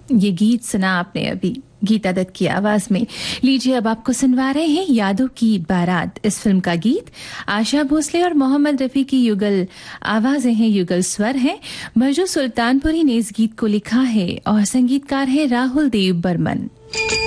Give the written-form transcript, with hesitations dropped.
ये गीत सुना आपने अभी गीता दत्त की आवाज में। लीजिए अब आपको सुनवा रहे हैं यादों की बारात, इस फिल्म का गीत। आशा भोसले और मोहम्मद रफी की युगल आवाजें हैं, युगल स्वर हैं। मजू सुल्तानपुरी ने इस गीत को लिखा है और संगीतकार है राहुल देव बर्मन।